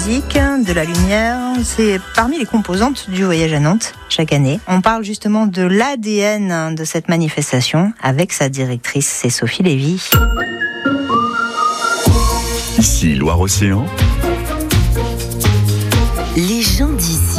musique, de la lumière, c'est parmi les composantes du voyage à Nantes chaque année. On parle justement de l'ADN de cette manifestation avec sa directrice, c'est Sophie Lévy. Ici Loire-Océan. Les gens d'ici.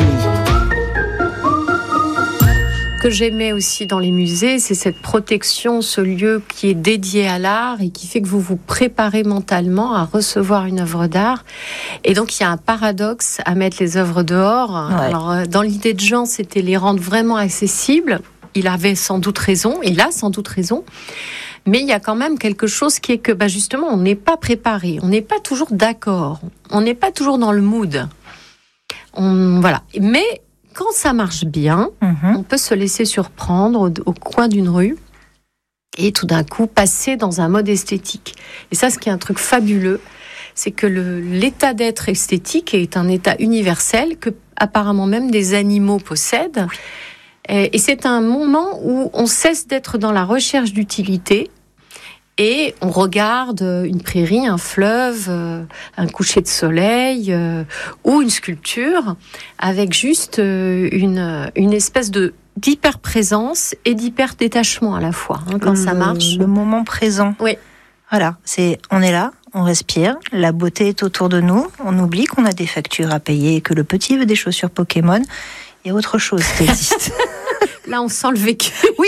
Ce que j'aimais aussi dans les musées, c'est cette protection, ce lieu qui est dédié à l'art et qui fait que vous vous préparez mentalement à recevoir une œuvre d'art. Et donc, il y a un paradoxe à mettre les œuvres dehors. Ouais. Alors, dans l'idée de Jean, c'était les rendre vraiment accessibles. Il avait sans doute raison, il a sans doute raison. Mais il y a quand même quelque chose qui est que, justement, on n'est pas préparé, on n'est pas toujours d'accord, on n'est pas toujours dans le mood. Voilà. Mais quand ça marche bien, on peut se laisser surprendre au coin d'une rue et tout d'un coup passer dans un mode esthétique. Et ça, ce qui est un truc fabuleux, c'est que l'état d'être esthétique est un état universel que apparemment même des animaux possèdent. Et c'est un moment où on cesse d'être dans la recherche d'utilité et on regarde une prairie, un fleuve, un coucher de soleil ou une sculpture avec juste une espèce d'hyper-présence et d'hyper-détachement à la fois, quand ça marche. Le moment présent. Oui. Voilà, on est là, on respire, la beauté est autour de nous, on oublie qu'on a des factures à payer, que le petit veut des chaussures Pokémon, il y a autre chose qui existe. Là, on sent le vécu. Oui.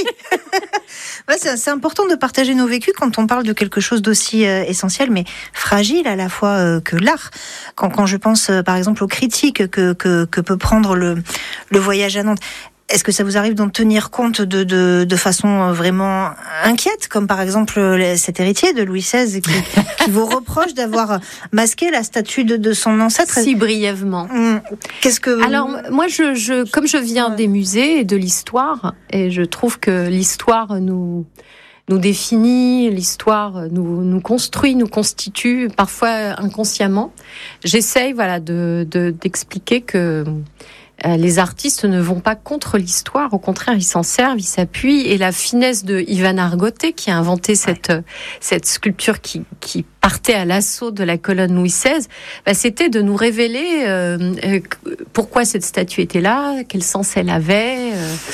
C'est important de partager nos vécus quand on parle de quelque chose d'aussi essentiel, mais fragile à la fois que l'art. Quand je pense, par exemple, aux critiques que peut prendre le voyage à Nantes, est-ce que ça vous arrive d'en tenir compte de façon vraiment inquiète, comme par exemple cet héritier de Louis XVI qui vous reproche d'avoir masqué la statue de son ancêtre si brièvement? Qu'est-ce que... Alors moi, comme je viens des musées et de l'histoire, et je trouve que l'histoire nous définit, l'histoire nous construit, nous constitue, parfois inconsciemment. J'essaye, d'expliquer que les artistes ne vont pas contre l'histoire, au contraire, ils s'en servent, ils s'appuient. Et la finesse de Ivan Argoté, qui a inventé cette sculpture qui partait à l'assaut de la colonne Louis XVI, c'était de nous révéler pourquoi cette statue était là, quel sens elle avait.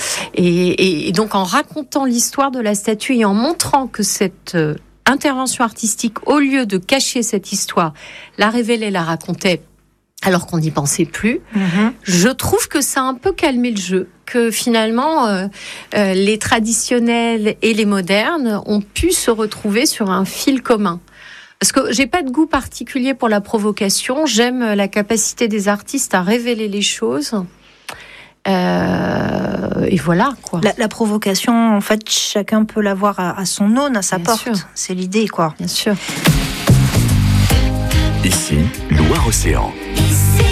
Et donc, en racontant l'histoire de la statue et en montrant que cette intervention artistique, au lieu de cacher cette histoire, la révélait, la racontait, alors qu'on n'y pensait plus. Je trouve que ça a un peu calmé le jeu, que finalement les traditionnels et les modernes ont pu se retrouver sur un fil commun. Parce que j'ai pas de goût particulier pour la provocation, j'aime la capacité des artistes à révéler les choses. Et voilà, quoi. La provocation, en fait, chacun peut l'avoir à son aune, à sa Bien porte. sûr. C'est l'idée, quoi. Bien sûr. Ici Loire-Océan.